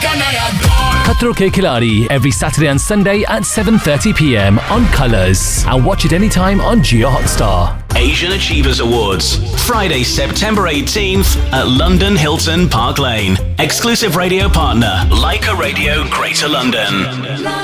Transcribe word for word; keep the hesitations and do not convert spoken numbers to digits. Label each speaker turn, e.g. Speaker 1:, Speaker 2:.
Speaker 1: Khatro Ke Khiladi every Saturday and Sunday at seven thirty p m on Colours, and watch it anytime on Jio Hotstar.
Speaker 2: Asian Achievers Awards, Friday, September eighteenth at London Hilton Park Lane. Exclusive radio partner, Leica Radio, Greater London.